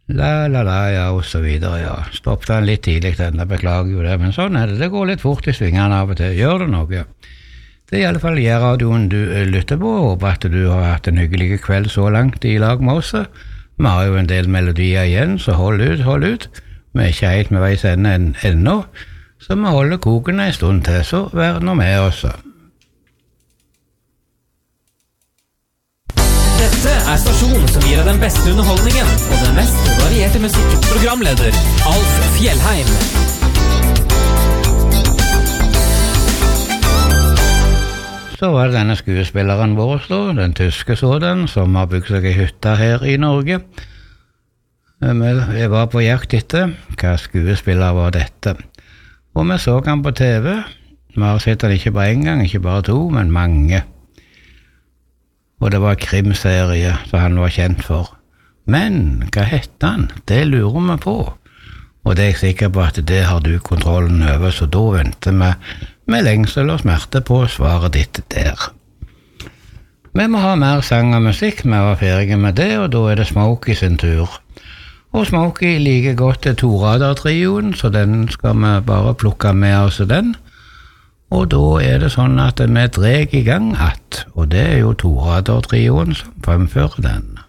ja, og så videre, ja. Stoppet han litt tidlig denne, beklager jo det, men sånn det. Det går litt fort i svingene av og til. Gjør det noe? Det er i alle fall radioen du lytter på, og håper at du har hatt en hyggelig kveld så langt i lag med oss. Vi har jo en del melodier igjen, så hold ut. Vi er ikke helt med veis ende ennå, så vi holder koken en stund til, så vær nå med oss. Dette stasjonen som gir deg den beste underholdningen og den mest varierte musikk. Programleder Alf Fjellheim. Så var det denne skuespilleren vår, den tyske sådan, som har bygd seg en hytte her i Norge. Jeg var på jakt etter hva skuespiller var dette. Og vi så han på TV. Vi har sett han ikke bare en gang, ikke bare to, men mange. Og det var krimserie som han var kjent for. Men hva hette han? Det lurer vi på. Og det er jeg sikker på at det har du kontrollen over, så da venter vi med lengsel og smerte på svaret ditt der. Vi må ha mer sang og musikk, vi var ferdige med det, og da er det Smokey sin tur. Og Smokey liker godt til torader-trioen, så den skal vi bare plukke med oss den. Og da er det sånn at vi drar i gang att, og det er jo torader-trioen som fremfører den.